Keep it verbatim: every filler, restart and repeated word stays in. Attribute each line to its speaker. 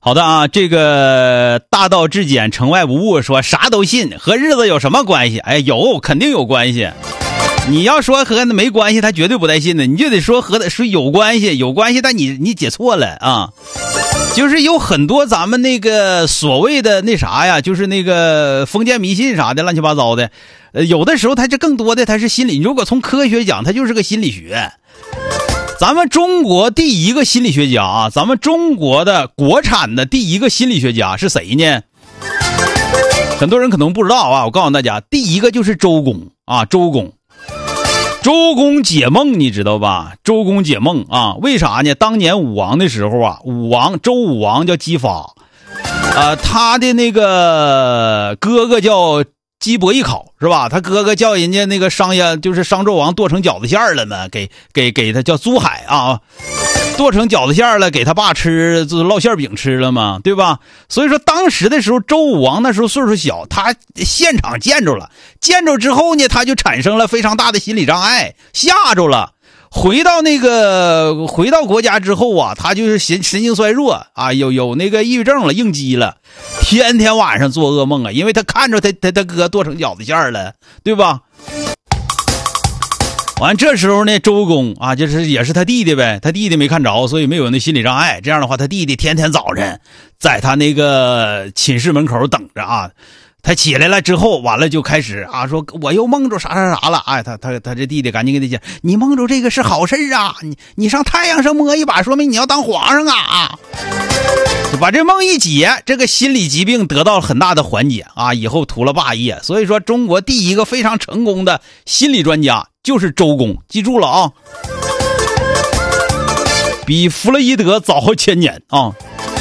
Speaker 1: 好的啊，这个大道至简，城外无物说啥都信，和日子有什么关系？哎，有，肯定有关系。你要说和没关系，他绝对不带信的。你就得说和说有关系，有关系，但你你解错了啊。就是有很多咱们那个所谓的那啥呀，就是那个封建迷信啥的，乱七八糟的。呃，有的时候它这更多的它是心理。如果从科学讲，它就是个心理学。咱们中国第一个心理学家啊，咱们中国的国产的第一个心理学家是谁呢？很多人可能不知道啊，我告诉大家，第一个就是周公啊，周公。周公解梦你知道吧？周公解梦啊，为啥呢？当年武王的时候啊，武王周武王叫姬发，呃，他的那个哥哥叫姬伯邑考是吧？他哥哥叫人家那个商呀，就是商纣王剁成饺子馅了嘛，给给给他叫租海啊，剁成饺子馅了，给他爸吃，就是烙馅饼吃了嘛，对吧？所以说当时的时候，周武王那时候岁数小，他现场见着了，见着之后呢，他就产生了非常大的心理障碍，吓着了。回到那个回到国家之后啊，他就是神神经衰弱啊，有有那个抑郁症了，应激了，天天晚上做噩梦啊，因为他看着他他他哥剁成饺子馅了，对吧？完这时候呢，周公啊，就是也是他弟弟呗，他弟弟没看着，所以没有那心理障碍。这样的话，他弟弟天天早晨在他那个寝室门口等着啊。他起来了之后，完了就开始啊，说我又梦着啥啥啥了。哎，他他他这弟弟赶紧给他讲，你梦着这个是好事啊，你你上太阳上摸一把，说明你要当皇上啊。就把这梦一解，这个心理疾病得到很大的缓解啊，以后图了霸业。所以说，中国第一个非常成功的心理专家就是周公，记住了啊，比弗洛伊德早好千年啊。